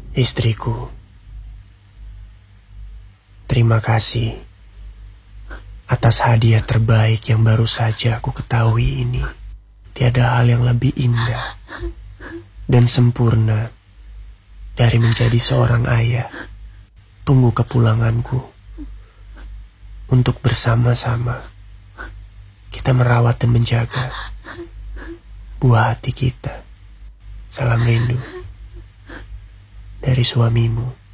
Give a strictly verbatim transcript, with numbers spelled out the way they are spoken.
Istriku, terima kasih atas hadiah terbaik yang baru saja aku ketahui ini. Tiada hal yang lebih indah dan sempurna dari menjadi seorang ayah. Tunggu kepulanganku untuk bersama-sama kita merawat dan menjaga buah hati kita. Salam rindu dari suamimu.